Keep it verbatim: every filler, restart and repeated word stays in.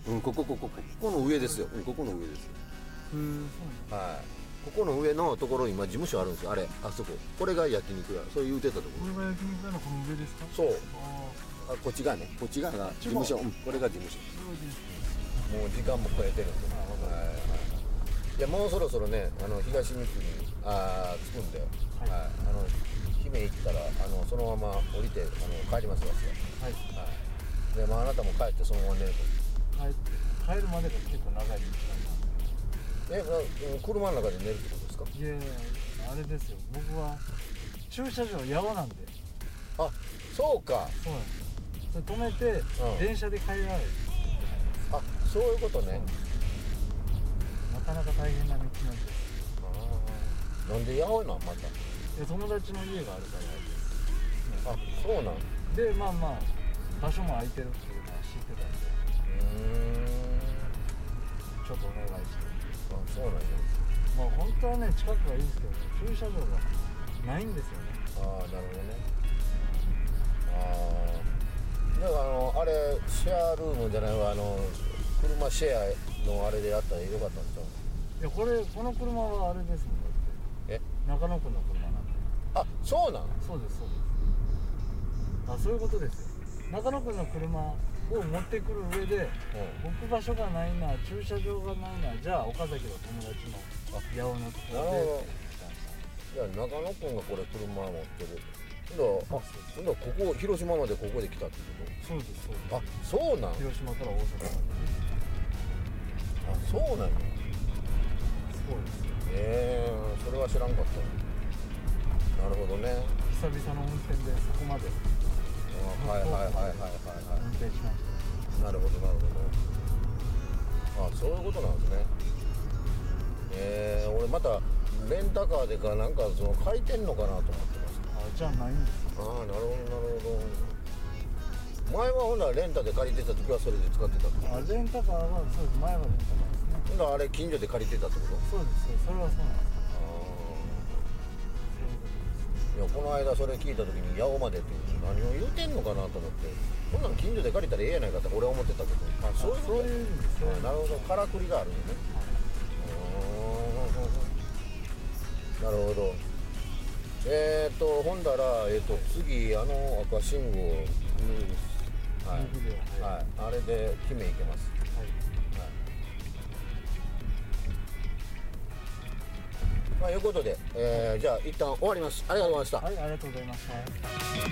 うん、ここここここの上ですよ、うん、ここの上ですよ。 へー、そうなんだ。 はい、ここの上のところに今事務所あるんですよ。あれ、あそこ、これが焼肉屋、そう言うてたとここれが焼肉屋のこの上ですか？ ろ。そう、 ああ、こっち側ね、こっち側が事務所、うん、これが事務所。 そうです。 もう時間も超えてるんで、はいはい、いやもうそろそろね、あの東三井にあ着くんで、はい、はい、あの姫行ったらあのそのまま降りてあの帰りますよ。 はい、 はい、で、まあ、あなたも帰ってそのまま寝ると。 帰って帰るまでが結構長い時間なんで。 え、車の中で寝るってことですか？ いやいや、あれですよ、僕は駐車場八尾なんで。 あ、そうか。 そうなんですよ。それ止めて、うん、電車で帰られる。 あ、そういうことね。 なかなか大変な道なんです。 ああ、なんで八尾なんまた？ いや、友達の家があるからです。 あ、そうなんで、まあまあ場所も空いてるっていうのは知ってたんで、 うーん、 ちょっとお願いして。 あ、そうなんや。 まあ本当はね、近くがいいんですけど、ね、駐車場がないんですよね。 ああ、なるほどね。ああ、だからあのあれシェアルームじゃないわ、あの車シェアのあれでやったらよかったんちゃう？ いや、これこの車はあれですもん。だってえ、 中野区の車なんで。 あ、そうなん？ そうですそうです。あ、そういうことですよ。中野区の車を持ってくる上で、うん、置く場所がないな、駐車場がないな、じゃあ岡崎の友達の八尾のところで。 じゃあ中野君がこれ車持ってる。だあ、あ、ここ広島までここで来たってこと？ そうですそうです。 あ、そうなん？ 広島から大阪まで。 あ、そうなんや。 そうですよ。 ええー、それは知らんかった。なるほどね。 久々の運転でそこまで。 あ、はいはいはいはいはいはい。 運転しました。 なるほどなるほど。あ、そういうことなんですね。ええー、俺またレンタカーでかなんかその借りてんのかなと思ってました。 あ、じゃあないんですか？ ああ、なるほどなるほど。前はほんならレンタで借りてた時はそれで使ってたってこと？ あ、レンタカーはそうです。前はレンタカーですね。 ほんならあれ近所で借りてたってこと？ そうです。それはそうなんです。 いや、この間それ聞いた時に八尾までって何を言うてんのかなと思って、こんなん近所で借りたらええやないかって俺は思ってたけど、あ、そういうこと？そういう意味ですね。なるほど、からくりがあるよね。なるほど。えーっとほんだら、えーっと次あの赤信号に、はい、はい、あれで姫行けます。はい、はい、まあ、いうことで、えー、じゃあ一旦終わります。ありがとうございました。 はい、ありがとうございました。